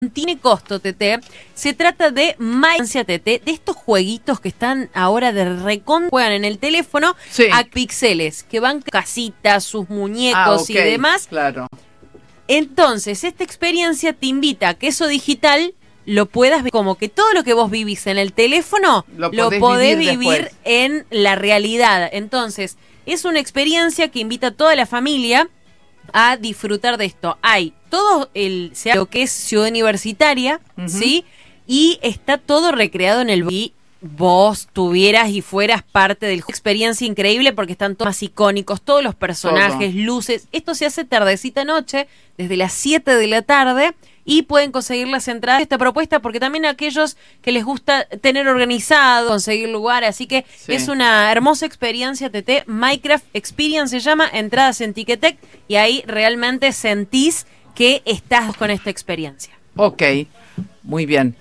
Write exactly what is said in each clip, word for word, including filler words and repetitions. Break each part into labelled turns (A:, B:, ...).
A: tiene costo, Tete. Se trata de MyAncia, Tete, de estos jueguitos que están ahora de recon, juegan en el teléfono
B: sí.
A: a pixeles, que van casitas, sus muñecos
B: ah, okay,
A: y demás.
B: Claro.
A: Entonces, esta experiencia te invita a que eso digital lo puedas ver, como que todo lo que vos vivís en el teléfono
B: lo
A: podés,
B: podés
A: podés
B: vivir,
A: vivir en la realidad. Entonces, es una experiencia que invita a toda la familia a disfrutar de esto. Hay todo el, sea lo que es Ciudad Universitaria, uh-huh. ¿sí? Y está todo recreado en el... Y vos tuvieras y fueras parte de la experiencia increíble porque están todos más icónicos, todos los personajes, todo. Luces. Esto se hace tardecita noche, desde las siete de la tarde, y pueden conseguir las entradas de esta propuesta porque también a aquellos que les gusta tener organizado, conseguir lugar, así que sí. Es una hermosa experiencia, Tete. Minecraft Experience se llama, entradas en Ticketek, y ahí realmente sentís que estás con esta experiencia.
B: Ok, muy bien.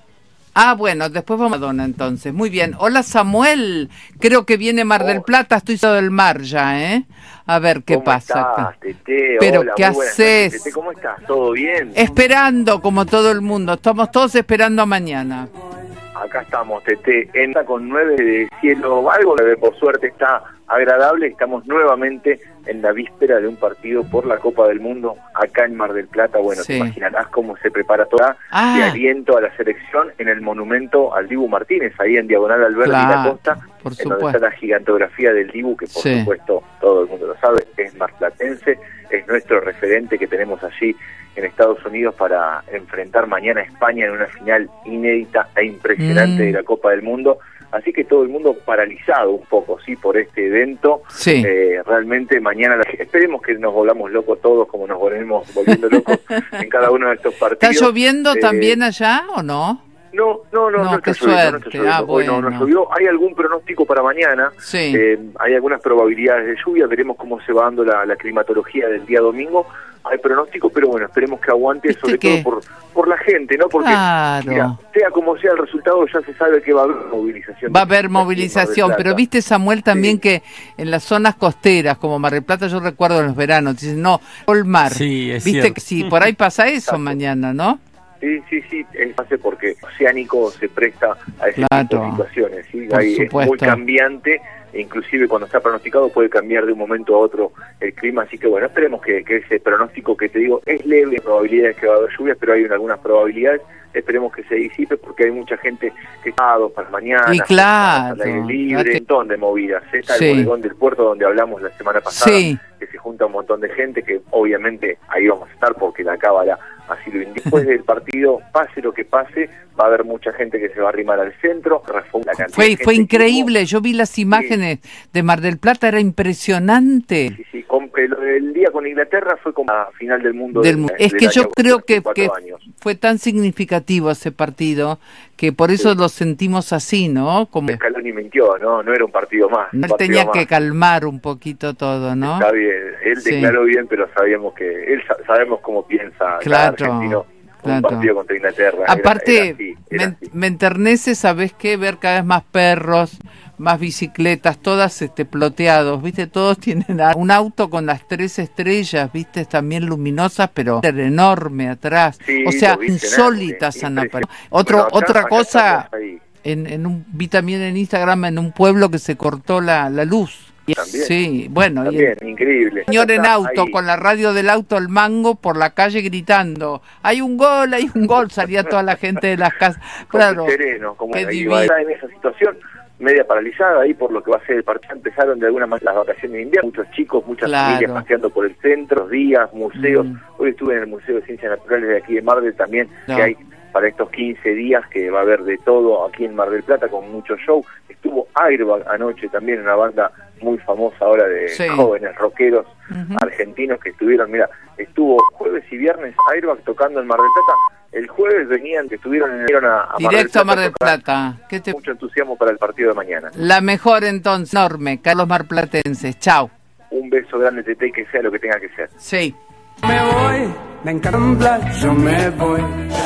B: Ah, bueno, después vamos a Dona entonces. Muy bien. Hola Samuel, creo que viene Mar del Plata, estoy todo del mar ya, ¿eh? A ver qué
C: ¿Cómo
B: pasa.
C: Estás, Tete?
B: Pero
C: Hola,
B: ¿qué haces?
C: Tete, ¿cómo estás? ¿Todo bien?
B: Esperando, como todo el mundo. Estamos todos esperando a mañana.
C: Acá estamos, Tete. Entra con nueve de cielo, algo que por suerte está agradable. Estamos nuevamente en la víspera de un partido por la Copa del Mundo acá en Mar del Plata. Bueno, sí. Te imaginarás cómo se prepara toda
B: ah.
C: de aliento a la selección en el monumento al Dibu Martínez, ahí en Diagonal Alberti
B: claro,
C: y la Costa,
B: por
C: en
B: supuesto.
C: donde está la gigantografía del Dibu, que por
B: sí.
C: supuesto todo el mundo lo sabe, es marplatense, es nuestro referente que tenemos allí en Estados Unidos para enfrentar mañana a España en una final inédita e impresionante mm. de la Copa del Mundo. Así que todo el mundo paralizado un poco, sí, por este evento.
B: Sí.
C: Eh, realmente mañana, esperemos que nos volvamos locos todos, como nos volvemos volviendo locos en cada uno de estos partidos.
B: ¿Está lloviendo
C: eh,
B: también allá o no?
C: No, no, no,
B: no,
C: no,
B: qué
C: está lloviendo, no
B: suerte.
C: está lloviendo.
B: Ah,
C: Hoy
B: bueno.
C: no, no llovió. Hay algún pronóstico para mañana.
B: Sí.
C: Eh, hay algunas probabilidades de lluvia. Veremos cómo se va dando la, la climatología del día domingo. Hay pronóstico, pero bueno, esperemos que aguante, sobre
B: que...
C: todo por por la gente, ¿no? Porque,
B: claro.
C: mira, sea como sea el resultado, ya se sabe que va a haber movilización.
B: Va a haber movilización, pero viste, Samuel, también sí. que en las zonas costeras, como Mar del Plata, yo recuerdo en los veranos, dicen, no, el mar.
D: Sí, es
B: viste
D: cierto.
B: que sí, por ahí pasa eso
C: Exacto.
B: mañana, ¿no?
C: Sí, sí, sí, es fácil porque Oceánico se presta a ese
B: claro.
C: tipo de situaciones, ¿sí?
B: Por
C: Ahí
B: supuesto.
C: es muy cambiante, e inclusive cuando está pronosticado puede cambiar de un momento a otro el clima, así que bueno, esperemos que, que ese pronóstico que te digo es leve, probabilidades que va a haber lluvias, pero hay algunas probabilidades, esperemos que se disipe porque hay mucha gente que está para mañana,
B: y claro,
C: al aire libre, un montón de movidas, está
B: sí.
C: el bodegón del puerto donde hablamos la semana pasada,
B: sí.
C: que se junta un montón de gente, que obviamente ahí vamos a estar porque la cábala así lo indica. Después del partido, pase lo que pase, va a haber mucha gente que se va a arrimar al centro. La
B: fue fue increíble, yo vi las imágenes sí. de Mar del Plata, era impresionante.
C: Sí, sí, con, lo del día con Inglaterra fue como la final del mundo.
B: Del,
C: del,
B: es
C: del
B: que
C: año,
B: yo creo que, que
C: años.
B: fue tan significativo ese partido que por eso sí. lo sentimos así, ¿no? Como
C: Scaloni mintió, ¿no? No era un partido más.
B: No, él
C: partido
B: tenía
C: más.
B: que calmar un poquito todo, ¿no?
C: Está bien, él
B: sí.
C: declaró bien, pero sabíamos que él sabemos cómo piensa
B: claro,
C: cada argentino. Un
B: claro.
C: partido contra Inglaterra.
B: Aparte,
C: era, era así, era
B: me,
C: así.
B: me enternece, ¿sabés qué? Ver cada vez más perros, más bicicletas, todas este ploteados, ¿viste? Todos tienen un auto con las tres estrellas, ¿viste? También luminosas, pero enorme atrás.
C: Sí,
B: o sea,
C: viste,
B: insólitas han aparecido. Otro,
C: bueno, acá,
B: otra
C: acá
B: cosa, en, en un, vi también en Instagram en un pueblo que se cortó la, la luz.
C: También.
B: Sí, bueno,
C: también,
B: y el
C: increíble.
B: Señor en auto,
C: ahí.
B: con la radio del auto al mango por la calle gritando, hay un gol, hay un gol, salía toda la gente de las casas. Claro,
C: sereno, como
B: qué
C: ahí va en esa situación media paralizada ahí por lo que va a ser el partido. Empezaron de alguna manera las vacaciones de invierno, muchos chicos, muchas
B: claro.
C: familias paseando por el centro, días, museos. Mm. Hoy estuve en el Museo de Ciencias Naturales de aquí de Mar del también, no. que hay para estos quince días que va a haber de todo aquí en Mar del Plata con mucho show. Estuvo Airbag anoche también, una banda muy famosa ahora de sí. jóvenes rockeros uh-huh. argentinos que estuvieron, mira, estuvo jueves y viernes Airbag tocando en Mar del Plata. El jueves venían, que estuvieron en el a, a
B: directo
C: Mar del Plata,
B: a Mar del Plata. ¿Qué te...
C: Mucho entusiasmo para el partido de mañana.
B: La mejor entonces, enorme, Carlos Marplatenses. Chau.
C: Un beso grande, Tete, y que sea lo que tenga que ser.
B: Sí.
E: Me voy, me encanta, yo me voy.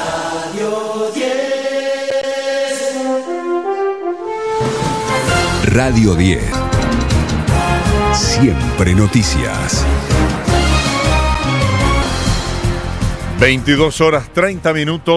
E: Radio
F: diez. Radio diez. Siempre noticias.
G: veintidós horas treinta minutos.